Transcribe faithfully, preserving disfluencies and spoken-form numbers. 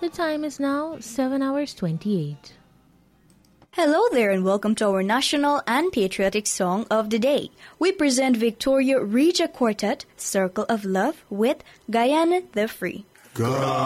The time is now seven hours twenty-eight. Hello there and welcome to our national and patriotic song of the day. We present Victoria Regia Quartet, Circle of Love with Guyana the Free. God.